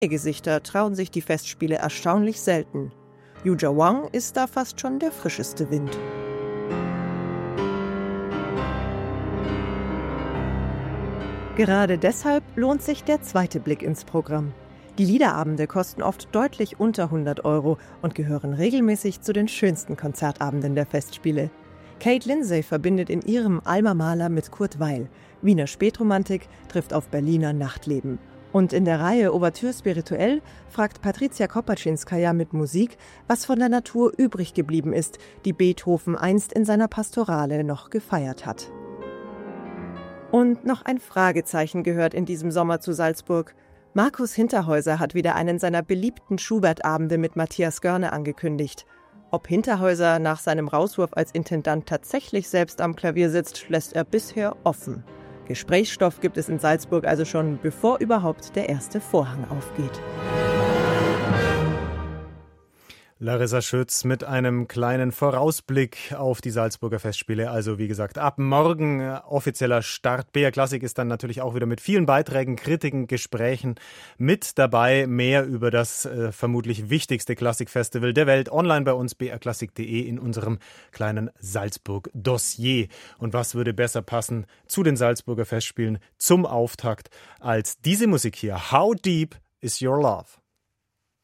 Gesichter trauen sich die Festspiele erstaunlich selten. Yuja Wang ist da fast schon der frischeste Wind. Gerade deshalb lohnt sich der zweite Blick ins Programm. Die Liederabende kosten oft deutlich unter 100 € und gehören regelmäßig zu den schönsten Konzertabenden der Festspiele. Kate Lindsay verbindet in ihrem Alma Maler mit Kurt Weill. Wiener Spätromantik trifft auf Berliner Nachtleben. Und in der Reihe Ouverture spirituell fragt Patricia Kopaczynskaja mit Musik, was von der Natur übrig geblieben ist, die Beethoven einst in seiner Pastorale noch gefeiert hat. Und noch ein Fragezeichen gehört in diesem Sommer zu Salzburg. Markus Hinterhäuser hat wieder einen seiner beliebten Schubert-Abende mit Matthias Görne angekündigt. Ob Hinterhäuser nach seinem Rauswurf als Intendant tatsächlich selbst am Klavier sitzt, lässt er bisher offen. Gesprächsstoff gibt es in Salzburg also schon, bevor überhaupt der erste Vorhang aufgeht. Larissa Schütz mit einem kleinen Vorausblick auf die Salzburger Festspiele. Also wie gesagt, ab morgen offizieller Start. BR Klassik ist dann natürlich auch wieder mit vielen Beiträgen, Kritiken, Gesprächen mit dabei. Mehr über das vermutlich wichtigste Klassikfestival der Welt online bei uns brklassik.de in unserem kleinen Salzburg-Dossier. Und was würde besser passen zu den Salzburger Festspielen zum Auftakt als diese Musik hier? How Deep Is Your Love?